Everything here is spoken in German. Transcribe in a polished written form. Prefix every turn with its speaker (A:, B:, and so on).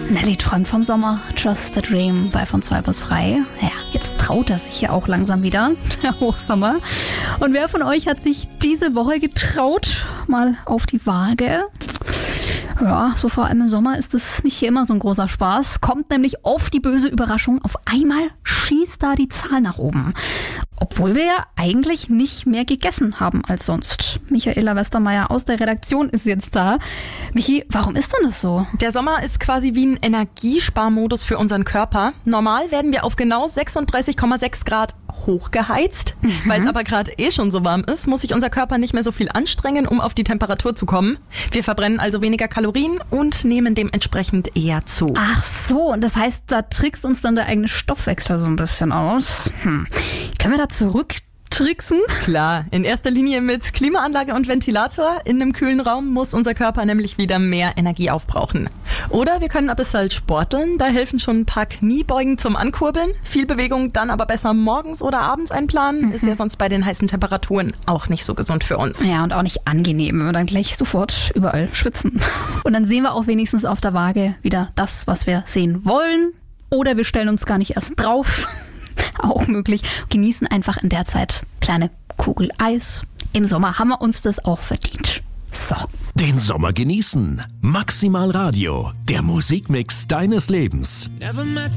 A: Nelly träumt vom Sommer. Just the Dream bei von 2 bis frei. Ja, jetzt traut er sich ja auch langsam wieder, der Hochsommer. Und wer von euch hat sich diese Woche getraut? Mal auf die Waage. Ja, so vor allem im Sommer ist es nicht immer so ein großer Spaß. Kommt nämlich oft die böse Überraschung. Auf einmal schießt da die Zahl nach oben. Obwohl wir ja eigentlich nicht mehr gegessen haben als sonst. Michaela Westermeier aus der Redaktion ist jetzt da. Michi, warum ist denn das so?
B: Der Sommer ist quasi wie ein Energiesparmodus für unseren Körper. Normal werden wir auf genau 36,6 Grad hochgeheizt. Weil es aber gerade schon so warm ist, muss sich unser Körper nicht mehr so viel anstrengen, um auf die Temperatur zu kommen. Wir verbrennen also weniger Kalorien und nehmen dementsprechend eher zu.
A: Ach so, und das heißt, da trickst uns dann der eigene Stoffwechsel so ein bisschen aus. Können wir da zurücktricksen?
B: Klar, in erster Linie mit Klimaanlage und Ventilator. In einem kühlen Raum muss unser Körper nämlich wieder mehr Energie aufbrauchen. Oder wir können ein bisschen sporteln, da helfen schon ein paar Kniebeugen zum Ankurbeln. Viel Bewegung dann aber besser morgens oder abends einplanen. Ist ja sonst bei den heißen Temperaturen auch nicht so gesund für uns.
A: Ja, und auch nicht angenehm, wenn wir dann gleich sofort überall schwitzen. Und dann sehen wir auch wenigstens auf der Waage wieder das, was wir sehen wollen. Oder wir stellen uns gar nicht erst drauf. Auch möglich. Genießen einfach in der Zeit kleine Kugel Eis. Im Sommer haben wir uns das auch verdient. So.
C: Den Sommer genießen. Maximal Radio, der Musikmix deines Lebens.